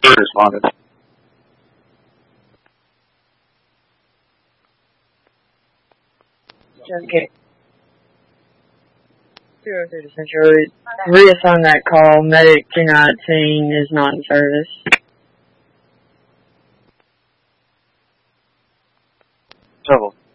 responded. Okay. 203 to Central. Reassign that call. Medic 219 is not in service. Trouble.